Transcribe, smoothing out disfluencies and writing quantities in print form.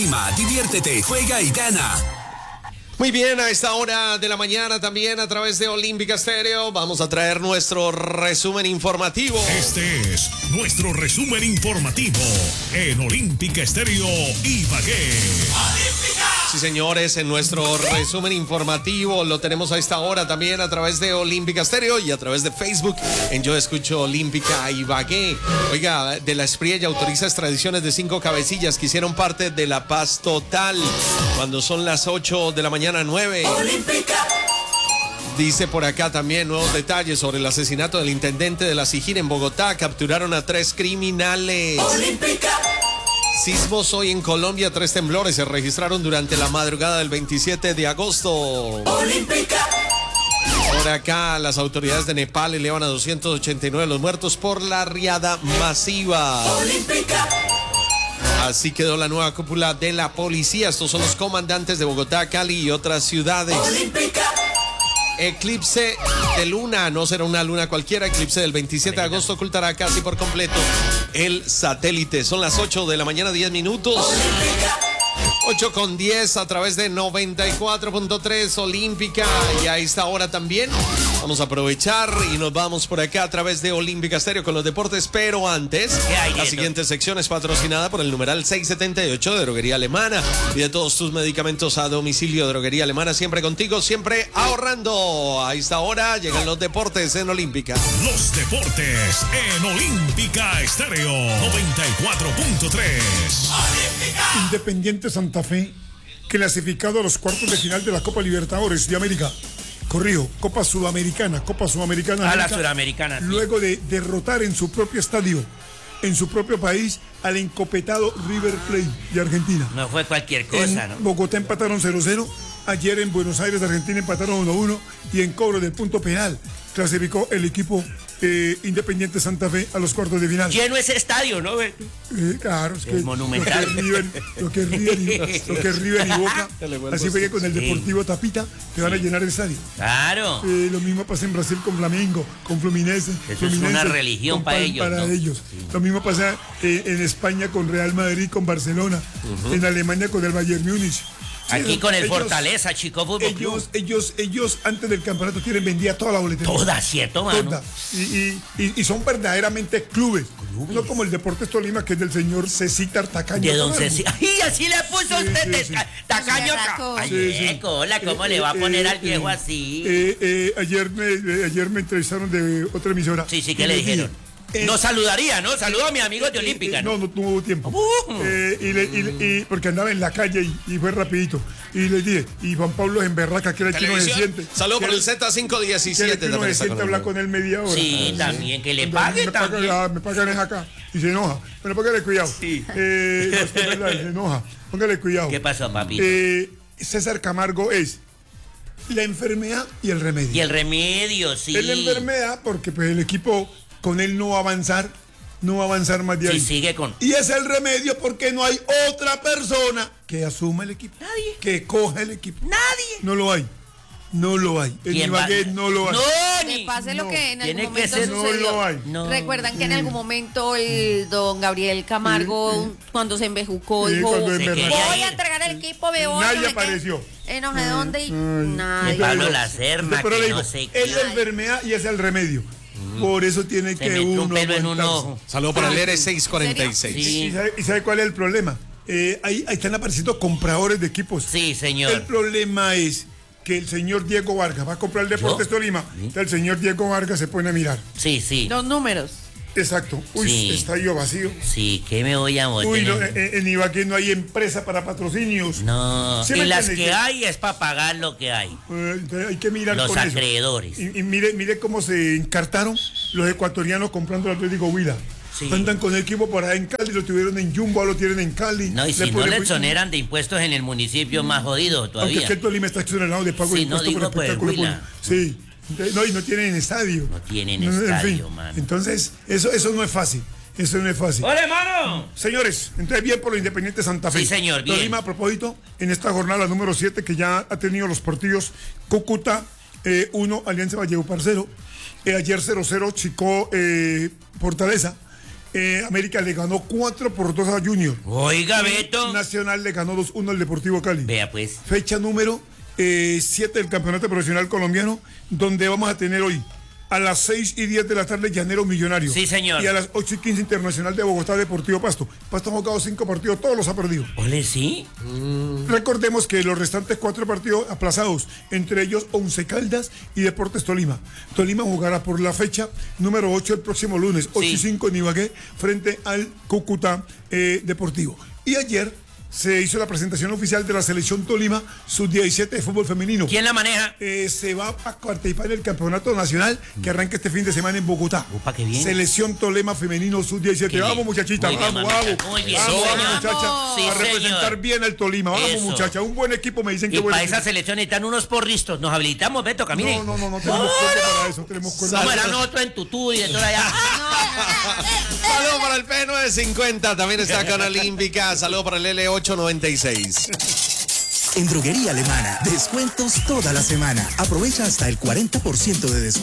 Diviértete, juega y gana. Muy bien, a esta hora de la mañana también a través de Olímpica Estéreo vamos a traer nuestro resumen informativo. Este es nuestro resumen informativo en Olímpica Estéreo Ibagué. Sí, señores, en nuestro resumen informativo lo tenemos a esta hora también a través de Olímpica Estéreo y a través de Facebook en Yo Escucho Olímpica Ibagué. Oiga, de la Espriella autoriza extradiciones de 5 cabecillas que hicieron parte de la paz total cuando son las 8 de la mañana 9. Olímpica. Dice por acá también nuevos detalles sobre el asesinato del intendente de la Sijín en Bogotá. Capturaron a 3 criminales. Olímpica. Sismos hoy en Colombia, 3 temblores se registraron durante la madrugada del 27 de agosto. Olímpica. Por acá, las autoridades de Nepal elevan a 289 los muertos por la riada masiva. Olímpica. Así quedó la nueva cúpula de la policía. Estos son los comandantes de Bogotá, Cali y otras ciudades. Olímpica. Eclipse de luna, no será una luna cualquiera. Eclipse del 27 de agosto ocultará casi por completo el satélite. Son las 8 de la mañana, 10 minutos. Olímpica. 8:10 a través de 94.3 Olímpica. Y a esta hora también vamos a aprovechar y nos vamos por acá a través de Olímpica Estéreo con los deportes. Pero antes, la siguiente sección es patrocinada por el numeral 678 de Droguería Alemana. Pide todos tus medicamentos a domicilio. Droguería Alemana, siempre contigo, siempre ahorrando. A esta hora llegan los deportes en Olímpica. Los deportes en Olímpica Estéreo 94.3. Independiente Santa Fe, clasificado a los cuartos de final de la Copa Libertadores de América. Corrijo, Copa Sudamericana. A la Sudamericana. Sí. Luego de derrotar en su propio estadio, en su propio país, al encopetado River Plate de Argentina. No fue cualquier cosa, ¿no? Bogotá empataron 0-0. Ayer en Buenos Aires, Argentina, empataron 1-1. Y en cobro del punto penal clasificó el equipo Independiente Santa Fe a los cuartos de final. Lleno ese estadio, ¿no? Claro, es que es monumental. Lo que River y Boca, así fue que con el Deportivo Tapita te van a llenar el estadio. Claro. Lo mismo pasa en Brasil con Flamengo, con Fluminense. Eso es una religión para ellos. Para ellos. Sí. Lo mismo pasa en España con Real Madrid, con Barcelona. En Alemania con el Bayern Múnich. Aquí con el Fortaleza, Chico Fútbol Club. Ellos antes del campeonato tienen vendida toda la boletería. Toda, ¿cierto, mano? Toda. Y son verdaderamente clubes. No como el Deportes Tolima, que es del señor Cecítar Tacaño. De don Cecítar. ¡Y así le puso usted! Tacaño. Ay, hola, ¿cómo le va a poner al viejo así? Ayer me entrevistaron de otra emisora. Sí, ¿qué le dijeron? No saludaría, ¿no? Saludo a mi amigo de Olímpica. No tuvo tiempo. Porque andaba en la calle y fue rapidito. Y le dije, y Juan Pablo en Berraca, que era el que no se siente. Saludos por el Z517. Que no se siente hablar con él media hora. Sí, también, que le paguen también. Me pagan es acá. Y se enoja. Bueno, póngale cuidado. Sí. Se enoja. Póngale cuidado. ¿Qué pasó, papito? César Camargo es la enfermedad y el remedio. Y el remedio, sí. Es la enfermedad porque pues el equipo con él no va a avanzar más de ahí. Sí, sigue con... Y es el remedio porque no hay otra persona que asuma el equipo. Nadie. Que coja el equipo. Nadie. No lo hay. En Ibagué no lo hay. No, que pase lo que en algún momento sucedió. No lo hay. Recuerdan que en algún momento el don Gabriel Camargo, cuando se embejucó, dijo, voy a entregar el equipo, nadie apareció. No sé dónde y nadie. Pablo Lacerna, que no sé qué. Es la enfermedad y es el remedio. Por eso tiene que uno en un ojo. Saludos para el R646. Sí. ¿Y sabe cuál es el problema? Ahí están apareciendo compradores de equipos. Sí, señor. El problema es que el señor Diego Vargas va a comprar el Deportes Tolima. ¿Sí? El señor Diego Vargas se pone a mirar. Sí. Los números. Exacto. Uy, estadio vacío. Sí, ¿qué me voy a mover? Uy, no, en Ibagué no hay empresa para patrocinios. No, y las que hay es para pagar lo que hay. Hay que mirar los con acreedores. Eso. Y mire cómo se encartaron los ecuatorianos comprando el Atlético Huila. Sí. Andan con el equipo por ahí en Cali, lo tuvieron en Jumbo, lo tienen en Cali. No, y si no le exoneran de impuestos en el municipio más jodido todavía. Aunque el Tolima está exonerado de pago de impuestos por espectáculo. Sí. No, y no tienen estadio. No tienen estadio, mano. Entonces, eso no es fácil. Eso no es fácil. ¡Ole, mano! Señores, entonces bien por lo Independiente Santa Fe. Sí, señor, bien. Tolima, a propósito, en esta jornada número 7, que ya ha tenido los partidos Cúcuta 1, Alianza Valledupar 0. Ayer 0-0, Chicó Fortaleza. América le ganó 4-2 a Junior. Oiga, Beto. Nacional le ganó 2-1 al Deportivo Cali. Vea pues. Fecha número 7 del Campeonato Profesional Colombiano, donde vamos a tener hoy a las 6:10 de la tarde Llanero Millonario. Sí, señor. Y a las 8:15 Internacional de Bogotá Deportivo Pasto. Pasto ha jugado 5 partidos, todos los ha perdido. Ole, sí. Recordemos que los restantes 4 partidos aplazados, entre ellos Once Caldas y Deportes Tolima. Tolima jugará por la fecha número 8 el próximo lunes, 8:05 en Ibagué, frente al Cúcuta Deportivo. Y ayer se hizo la presentación oficial de la selección Tolima sub-17 de fútbol femenino. ¿Quién la maneja? Se va a participar en el campeonato nacional que arranca este fin de semana en Bogotá. Upa, qué bien. Selección Tolima femenino sub-17. Vamos, muchachita, vamos. Muy bien, vamos, señor. muchacha. Sí, a representar señor. bien al Tolima. Vamos, Eso. muchacha. Un buen equipo, me dicen que Y buen para equipo. esa selección necesitan unos porristos. Nos habilitamos, Beto, camine. No, tenemos cuerpo para eso. Tenemos cuerpo. Vamos a nosotros en tutú y de todo allá. Saludos para el P950, también está con Olímpica. Saludos para el L896. En Droguería Alemana, descuentos toda la semana. Aprovecha hasta el 40% de descuento.